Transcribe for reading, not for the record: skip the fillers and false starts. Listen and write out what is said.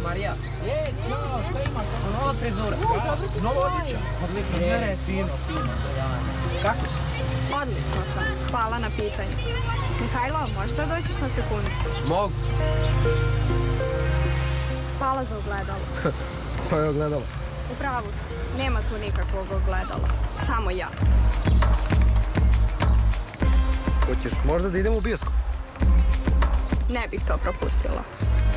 Marija. Ćao, šta imaš? Nova frizura. Novo odličan. Odlično, sve fino. Kako si? Odlično sam. Hvala na pitanju. Mihajlo, možeš da dođeš na sekundu? Mogu. Hvala za ogledalo. Koje je ogledalo? U pravu si. Nema tu nikakvog ogledala. Samo ja. Hoćeš možda da idemo u bioskop? Ne bih to propustila.